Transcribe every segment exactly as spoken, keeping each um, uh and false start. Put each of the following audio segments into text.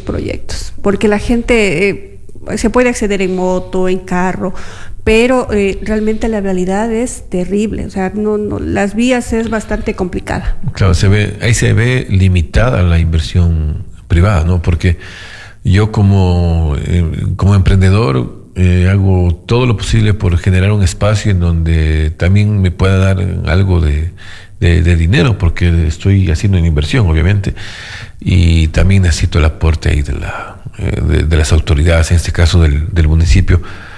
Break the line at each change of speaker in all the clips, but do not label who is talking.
proyectos, porque la gente eh, se puede acceder en moto, en carro, pero eh, realmente la realidad es terrible. O sea, no, no, las vías es bastante complicada.
Claro, se ve, ahí se ve limitada la inversión privada, ¿no? Porque yo como, eh, como emprendedor eh, hago todo lo posible por generar un espacio en donde también me pueda dar algo de, de, de dinero, porque estoy haciendo una inversión, obviamente, y también necesito el aporte ahí de, la, eh, de, de las autoridades, en este caso del, del municipio.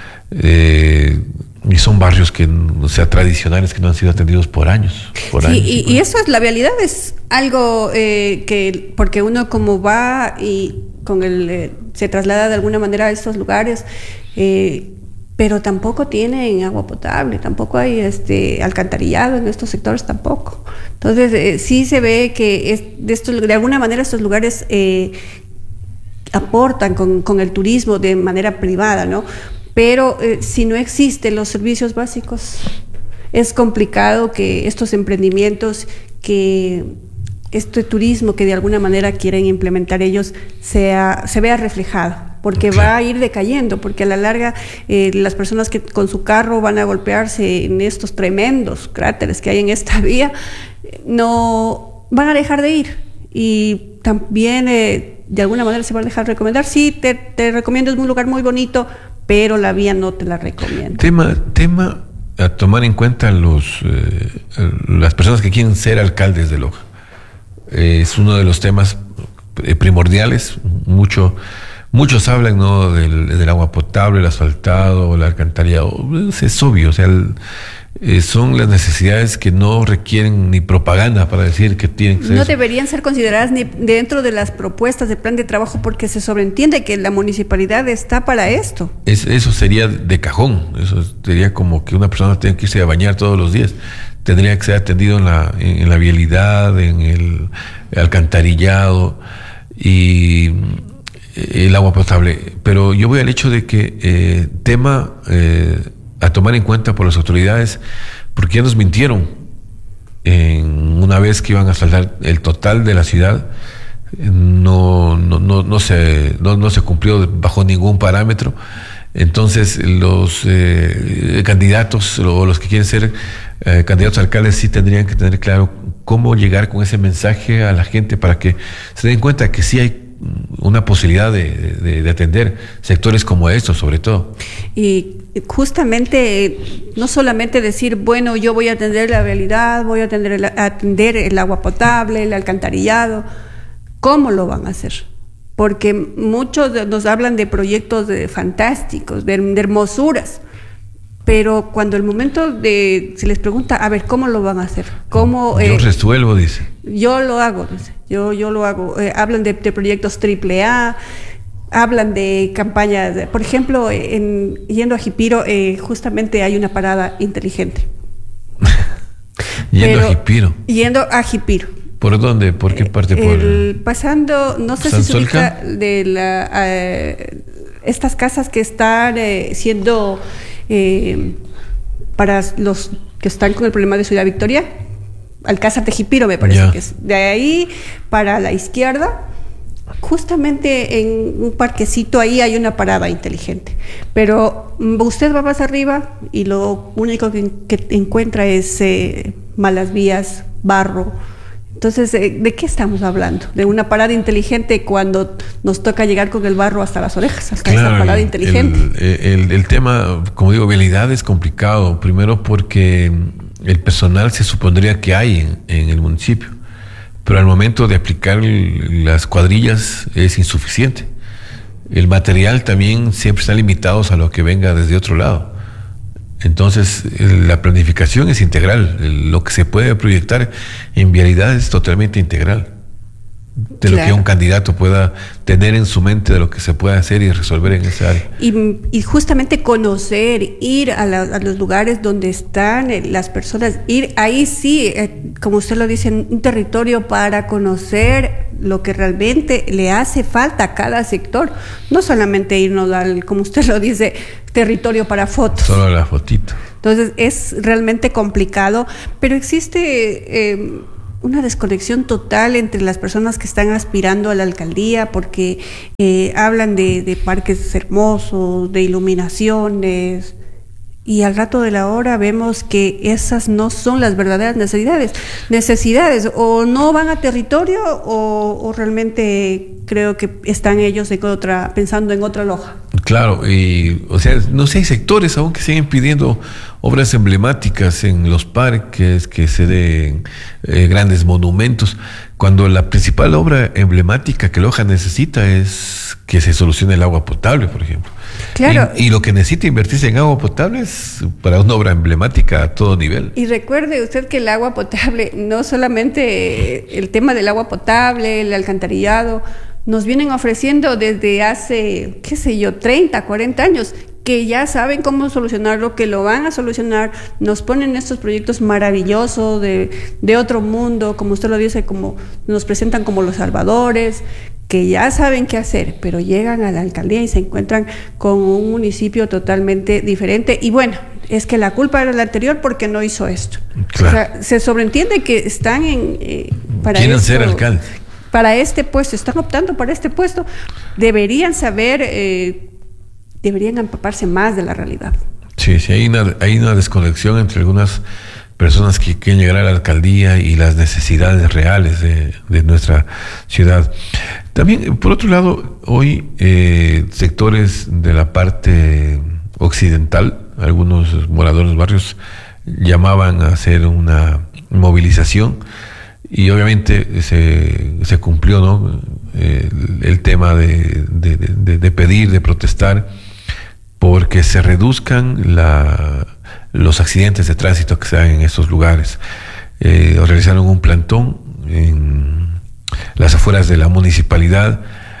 Eh, y son barrios que, o sea, tradicionales, que no han sido atendidos por años. Por
sí,
años
y,
por
y eso es la realidad, es algo eh, que, porque uno como va y con el eh, se traslada de alguna manera a estos lugares, eh, pero tampoco tienen agua potable, tampoco hay este alcantarillado en estos sectores tampoco. Entonces eh, sí se ve que es de estos, de alguna manera estos lugares eh, aportan con, con el turismo de manera privada, ¿no? Pero eh, si no existen los servicios básicos, es complicado que estos emprendimientos, que este turismo que de alguna manera quieren implementar ellos, sea, se vea reflejado, porque
Claro.
va a ir decayendo, porque a la larga eh, las personas que con su carro van a golpearse en estos tremendos cráteres que hay en esta vía, no van a dejar de ir. Y también eh, de alguna manera se va a dejar recomendar, sí, te, te recomiendo, es un lugar muy bonito, pero la vía no te la recomiendo.
Tema, tema a tomar en cuenta los eh, las personas que quieren ser alcaldes de Loja. Eh, es uno de los temas eh, primordiales. Mucho, muchos hablan, ¿no?, del, del agua potable, el asfaltado, el alcantarillado. Es, es obvio, o sea, el, eh, son las necesidades que no requieren ni propaganda para decir que tienen que ser.
No
eso.
deberían ser consideradas ni dentro de las propuestas de plan de trabajo, porque se sobreentiende que la municipalidad está para esto.
Es, eso sería de cajón. Eso sería como que una persona tenga que irse a bañar todos los días. Tendría que ser atendido en la, en, en la vialidad, en el alcantarillado y el agua potable. Pero yo voy al hecho de que eh, tema eh, a tomar en cuenta por las autoridades, porque ya nos mintieron en una vez que iban a saldar el total de la ciudad. No, no, no, no, se, no, no se cumplió bajo ningún parámetro. Entonces los eh, candidatos o los que quieren ser eh, candidatos a alcaldes sí tendrían que tener claro cómo llegar con ese mensaje a la gente para que se den cuenta que sí hay una posibilidad de, de, de atender sectores como estos, sobre todo.
Y justamente no solamente decir, bueno, yo voy a atender la realidad, voy a atender el, atender el agua potable, el alcantarillado. ¿Cómo lo van a hacer? Porque muchos nos hablan de proyectos de fantásticos, de, de hermosuras, pero cuando el momento de se les pregunta, a ver, ¿cómo lo van a hacer? ¿Cómo,
yo
eh,
resuelvo, dice.
Yo lo hago, dice. Yo, yo lo hago. Eh, hablan de, de proyectos triple A, hablan de campañas, de, por ejemplo, en, yendo a Jipiro, eh, justamente hay una parada inteligente.
Yendo
Pero,
a Jipiro.
Yendo a Jipiro.
¿Por dónde? ¿Por qué parte? Por
El, pasando, no sé si se
¿Sansolca?
ubica de la, eh, estas casas que están eh, siendo eh, para los que están con el problema de Ciudad Victoria, Alcázar de Jipiro me parece
Ya.
que es. De ahí para la izquierda, justamente en un parquecito ahí hay una parada inteligente. Pero usted va más arriba y lo único que, que encuentra es eh, malas vías, barro. Entonces, ¿de qué estamos hablando? De una parada inteligente cuando nos toca llegar con el barro hasta las orejas, hasta
Claro,
esa parada
el,
inteligente.
El, el, el tema, como digo, vialidad es complicado. Primero porque el personal se supondría que hay en, en el municipio, pero al momento de aplicar las cuadrillas es insuficiente. El material también siempre está limitado a lo que venga desde otro lado. Entonces, la planificación es integral. Lo que se puede proyectar en vialidad es totalmente integral. De
Claro.
lo que un candidato pueda tener en su mente, de lo que se puede hacer y resolver en esa área.
Y, y justamente conocer, ir a, la, a los lugares donde están eh, las personas, ir ahí sí, eh, como usted lo dice, en un territorio para conocer lo que realmente le hace falta a cada sector. No solamente irnos al, como usted lo dice, territorio para fotos.
Solo la fotito.
Entonces es realmente complicado, pero existe... Eh, una desconexión total entre las personas que están aspirando a la alcaldía, porque eh, hablan de, de parques hermosos, de iluminaciones, y al rato de la hora vemos que esas no son las verdaderas necesidades. Necesidades o no van a territorio o, o realmente creo que están ellos en otra, pensando en otra loja.
Claro, y o sea, no sé, hay sectores aún que siguen pidiendo obras emblemáticas en los parques, que se den eh, grandes monumentos, cuando la principal obra emblemática que Loja necesita es que se solucione el agua potable, por ejemplo.
Claro.
Y, y lo que necesita invertirse en agua potable es para una obra emblemática a todo nivel.
Y recuerde usted que el agua potable, no solamente el tema del agua potable, el alcantarillado, nos vienen ofreciendo desde hace, qué sé yo, treinta, cuarenta años, que ya saben cómo solucionarlo, que lo van a solucionar, nos ponen estos proyectos maravillosos de, de otro mundo, como usted lo dice, como nos presentan como los salvadores, que ya saben qué hacer, pero llegan a la alcaldía y se encuentran con un municipio totalmente diferente. Y bueno, es que la culpa era la anterior porque no hizo esto.
Claro.
O sea, se sobreentiende que están en... Eh, para
Quieren
esto,
ser alcaldes.
Para este puesto, están optando para este puesto, deberían saber, eh, deberían empaparse más de la realidad.
Sí, sí, hay una, hay una desconexión entre algunas personas que quieren llegar a la alcaldía y las necesidades reales de, de nuestra ciudad. También, por otro lado, hoy eh, sectores de la parte occidental, algunos moradores de barrios llamaban a hacer una movilización y obviamente se, se cumplió, ¿no? Eh, el, el tema de, de, de, de pedir, de protestar, porque se reduzcan la, los accidentes de tránsito que se dan en estos lugares. Eh, realizaron un plantón en las afueras de la municipalidad.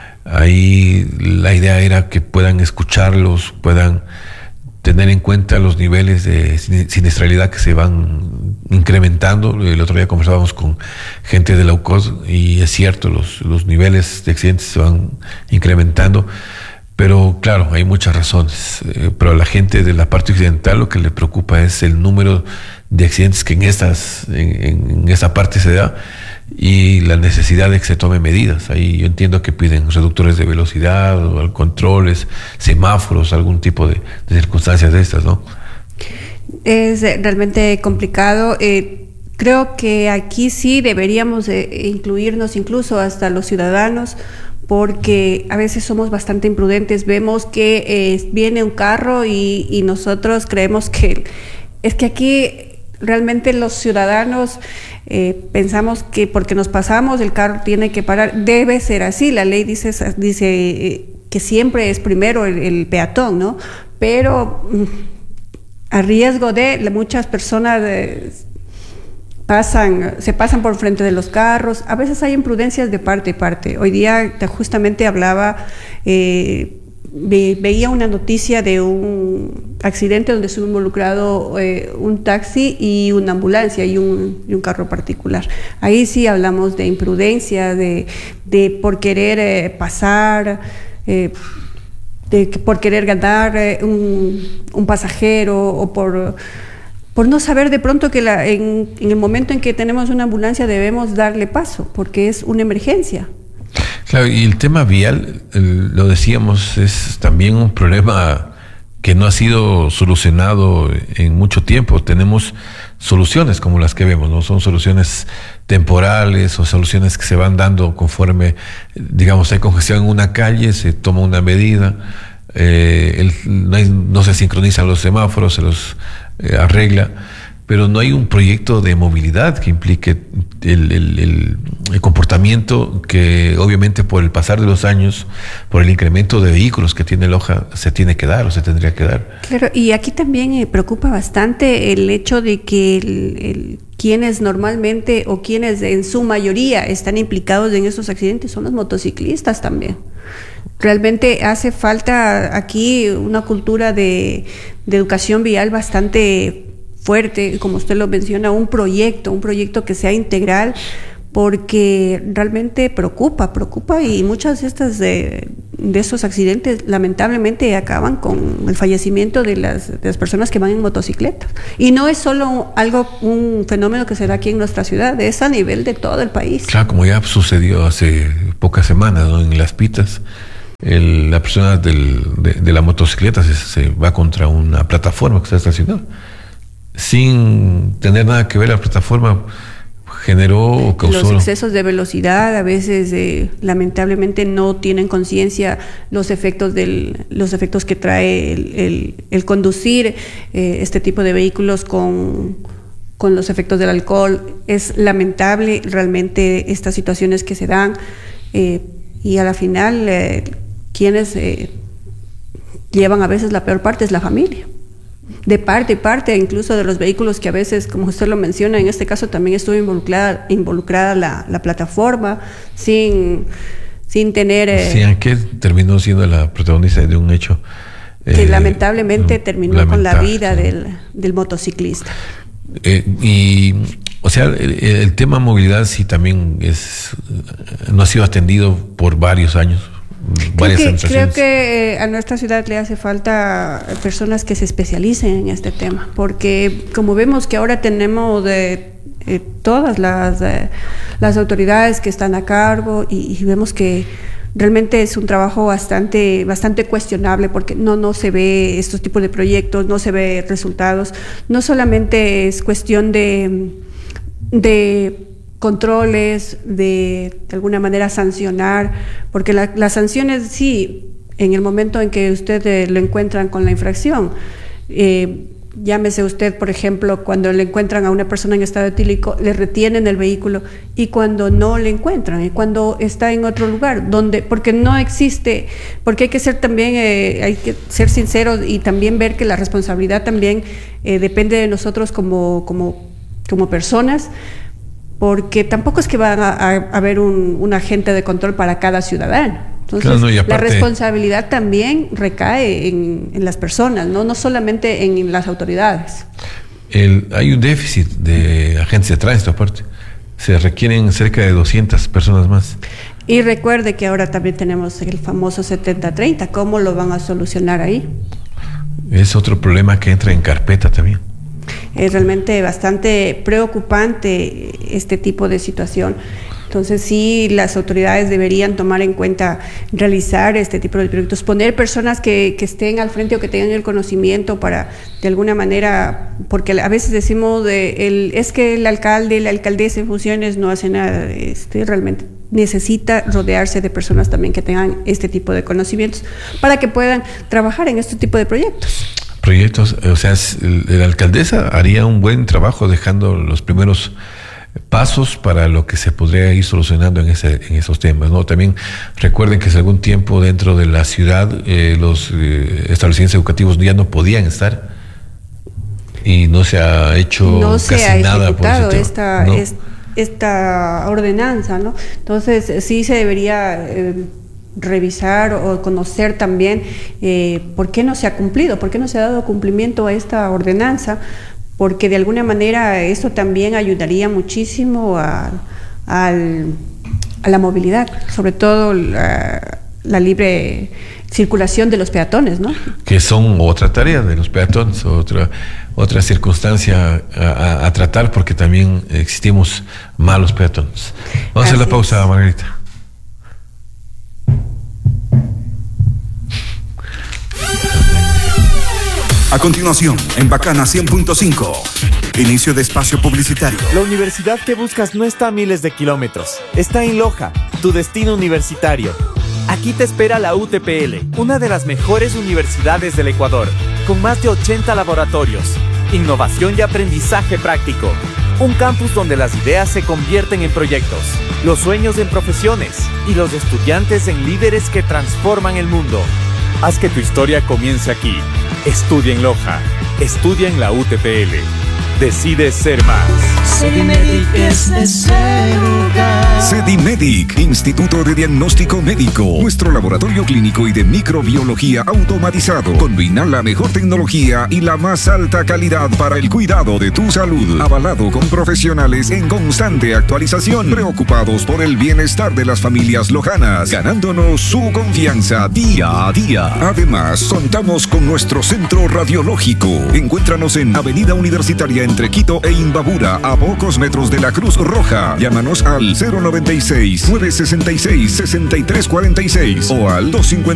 Ahí la idea era que puedan escucharlos, puedan tener en cuenta los niveles de siniestralidad que se van incrementando. El otro día conversábamos con gente de la U C O S y es cierto, los, los niveles de accidentes se van incrementando. Pero claro, hay muchas razones, eh, pero a la gente de la parte occidental lo que le preocupa es el número de accidentes que en estas en, en esta parte se da y la necesidad de que se tomen medidas. Ahí yo entiendo que piden reductores de velocidad, o controles, semáforos, algún tipo de, de circunstancias de estas, ¿no?
Es realmente complicado. Eh, creo que aquí sí deberíamos eh, incluirnos incluso hasta los ciudadanos, porque a veces somos bastante imprudentes, vemos que eh, viene un carro y, y nosotros creemos que es que aquí realmente los ciudadanos eh, pensamos que porque nos pasamos el carro tiene que parar. Debe ser así, la ley dice, dice eh, que siempre es primero el, el peatón, ¿no? Pero mm, a riesgo de muchas personas eh, pasan, se pasan por frente de los carros. A veces hay imprudencias de parte y parte. Hoy día justamente hablaba, eh, ve, veía una noticia de un accidente donde estuvo involucrado eh, un taxi y una ambulancia y un, y un carro particular. Ahí sí hablamos de imprudencia, de, de por querer eh, pasar, eh, de por querer ganar eh, un, un pasajero o por... por no saber de pronto que la, en, en el momento en que tenemos una ambulancia debemos darle paso, porque es una emergencia.
Claro, y el tema vial, el, lo decíamos, es también un problema que no ha sido solucionado en mucho tiempo. Tenemos soluciones como las que vemos, ¿no? Son soluciones temporales o soluciones que se van dando conforme, digamos, hay congestión en una calle, se toma una medida, eh, el, no, hay, no se sincronizan los semáforos, se los eh, arregla, pero no hay un proyecto de movilidad que implique el, el, el, el comportamiento que obviamente por el pasar de los años, por el incremento de vehículos que tiene Loja, se tiene que dar o se tendría que dar.
Claro, y aquí también eh, preocupa bastante el hecho de que el, el, quienes normalmente o quienes en su mayoría están implicados en esos accidentes son los motociclistas también. Realmente hace falta aquí una cultura de, de educación vial bastante fuerte, como usted lo menciona, un proyecto, un proyecto que sea integral, porque realmente preocupa, preocupa y muchas de estas eh, de esos accidentes lamentablemente acaban con el fallecimiento de las, de las personas que van en motocicletas. Y no es solo algo, un fenómeno que se da aquí en nuestra ciudad, es a nivel de todo el país.
Claro, como ya sucedió hace pocas semanas, ¿no? En Las Pitas, el, la persona del, de, de la motocicleta se, se va contra una plataforma que está estacionada. Sin tener nada que ver, la plataforma generó o causó...
Los excesos de velocidad a veces eh, lamentablemente no tienen conciencia los efectos del los efectos que trae el, el, el conducir eh, este tipo de vehículos con, con los efectos del alcohol. Es lamentable realmente estas situaciones que se dan eh, y a la final eh, quienes eh, llevan a veces la peor parte es la familia. De parte y parte, incluso de los vehículos que a veces, como usted lo menciona, en este caso también estuvo involucrada, involucrada la, la plataforma, sin, sin tener... Eh,
sí, ¿en qué terminó siendo la protagonista de un hecho?
Que
eh,
lamentablemente terminó lamentable, con la vida sí. del, del motociclista.
Eh, y, o sea, el, el tema movilidad sí también es no ha sido atendido por varios años.
Creo que, creo que eh, a nuestra ciudad le hace falta personas que se especialicen en este tema, porque como vemos que ahora tenemos de, eh, todas las, eh, las autoridades que están a cargo y, y vemos que realmente es un trabajo bastante, bastante cuestionable porque no, no se ve estos tipos de proyectos, no se ve resultados, no solamente es cuestión de... de controles, de, de alguna manera sancionar, porque la, las sanciones sí, en el momento en que usted eh, lo encuentran con la infracción, eh, llámese usted, por ejemplo, cuando le encuentran a una persona en estado etílico, le retienen el vehículo, y cuando no le encuentran, y cuando está en otro lugar, donde, porque no existe, porque hay que ser también, eh, hay que ser sinceros y también ver que la responsabilidad también eh, depende de nosotros como, como, como personas, porque tampoco es que va a, a, a haber un, un agente de control para cada ciudadano. Entonces, claro, no, aparte, la responsabilidad también recae en, en las personas, ¿no? No solamente en las autoridades.
El, hay un déficit de agentes de tránsito aparte. Se requieren cerca de doscientas personas más.
Y recuerde que ahora también tenemos el famoso setenta treinta. ¿Cómo lo van a solucionar ahí?
Es otro problema que entra en carpeta también.
Es realmente bastante preocupante este tipo de situación. Entonces sí, las autoridades deberían tomar en cuenta realizar este tipo de proyectos, poner personas que, que estén al frente o que tengan el conocimiento para, de alguna manera, porque a veces decimos, de el, es que el alcalde, la alcaldesa en funciones no hace nada, este, realmente necesita rodearse de personas también que tengan este tipo de conocimientos para que puedan trabajar en este tipo de proyectos.
Proyectos, o sea, la alcaldesa haría un buen trabajo dejando los primeros pasos para lo que se podría ir solucionando en ese en esos temas, ¿no? También recuerden que hace algún tiempo dentro de la ciudad eh, los eh, establecimientos educativos ya no podían estar y no se ha hecho
no
casi
se ha
nada por ese tema.
esta,
¿no?
es, esta ordenanza, ¿no? Entonces sí se debería eh, revisar o conocer también eh, por qué no se ha cumplido, por qué no se ha dado cumplimiento a esta ordenanza, porque de alguna manera eso también ayudaría muchísimo a, a, a la movilidad, sobre todo la, la libre circulación de los peatones, ¿no?
Que son otra tarea de los peatones, otra otra circunstancia a, a, a tratar, porque también existimos malos peatones. Vamos a hacer la pausa, Margarita.
A continuación, en Bacana cien punto cinco, inicio de espacio publicitario.
La universidad que buscas no está a miles de kilómetros, está en Loja, tu destino universitario. Aquí te espera la U T P L, una de las mejores universidades del Ecuador, con más de ochenta laboratorios, innovación y aprendizaje práctico. Un campus donde las ideas se convierten en proyectos, los sueños en profesiones y los estudiantes en líderes que transforman el mundo. Haz que tu historia comience aquí. Estudia en Loja. Estudia en la U T P L. decides ser más.
Sedimedic es ese lugar.
Sedimedic, Instituto de Diagnóstico Médico. Nuestro laboratorio clínico y de microbiología automatizado. Combina la mejor tecnología y la más alta calidad para el cuidado de tu salud. Avalado con profesionales en constante actualización. Preocupados por el bienestar de las familias lojanas. Ganándonos su confianza día a día. Además, contamos con nuestro centro radiológico. Encuéntranos en Avenida Universitaria entre Quito e Imbabura, a pocos metros de la Cruz Roja. Llámanos al cero noventa y seis, nueve sesenta y seis, sesenta y tres cuarenta y seis o al dos cincuenta